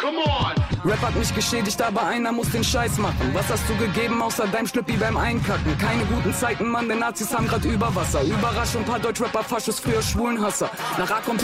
Rap hat mich geschädigt, aber einer muss den Scheiß machen. Was hast du gegeben, außer deinem Schlüppi beim Einkacken? Keine guten Zeiten, Mann, denn Nazis haben grad Überwasser. Überraschung, paar Deutschrapper, Faschos, früher Schwulenhasser. Nach A kommt